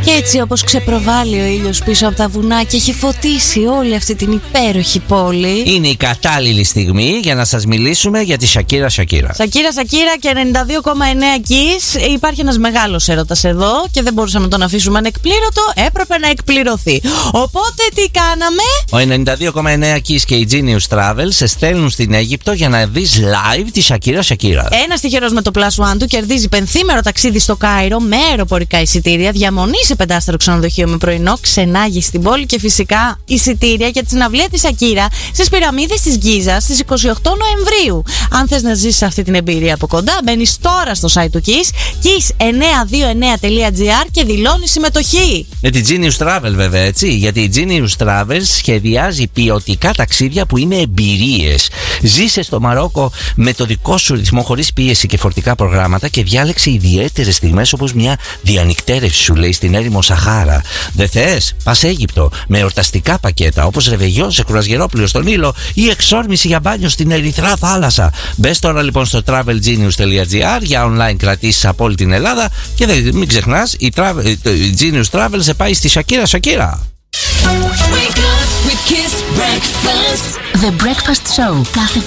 Και έτσι όπως ξεπροβάλλει ο ήλιος πίσω από τα βουνά και έχει φωτίσει όλη αυτή την υπέροχη πόλη, είναι η κατάλληλη στιγμή για να σας μιλήσουμε για τη Σακύρα. Σακύρα και 92,9 Kiss. Υπάρχει ένας μεγάλος έρωτας εδώ και δεν μπορούσαμε να τον αφήσουμε ανεκπλήρωτο. Έπρεπε να εκπληρωθεί. Οπότε τι κάναμε? Ο 92,9 Kiss και η Genius Travel σε στέλνουν στην Αίγυπτο για να δεις live τη Σακύρα. Ένας τυχερός με το Plus One του κερδίζει πενθήμερο ταξίδι στο Κάιρο με αεροπορικά εισιτήρια, διαμονή σε 5σταρο ξενοδοχείο με πρωινό, ξενάγη στην πόλη και φυσικά εισιτήρια για τη συναυλία της Σακύρα στις πυραμίδες της Γκίζας στις 28 Νοεμβρίου. Αν θες να ζήσεις αυτή την εμπειρία από κοντά, μπαίνεις τώρα στο site του Kiss, kiss929.gr και δηλώνεις συμμετοχή. Με τη Genius Travel βέβαια, έτσι, γιατί η Genius Travel σχεδιάζει ποιοτικά ταξίδια που είναι εμπειρίες. Ζήσε στο Μαρόκο με το δικό σου ρυθμό, χωρίς πίεση και φορτικά προγράμματα, και διάλεξε ιδιαίτερες στιγμές όπως μια διανυκτέρευση, σου λέει, στην έρημο Σαχάρα. Δεν θες? Πας Αίγυπτο με εορταστικά πακέτα όπως ρεβεγιόν σε κρουαζιερόπλοιο στον Νείλο ή εξόρμηση για μπάνιο στην Ερυθρά θάλασσα. Μπες τώρα λοιπόν στο travelgenius.gr για online κρατήσεις από όλη την Ελλάδα και μην ξεχνάς, η Genius Travel σε πάει στη Σακύρα. The Breakfast Show κάθε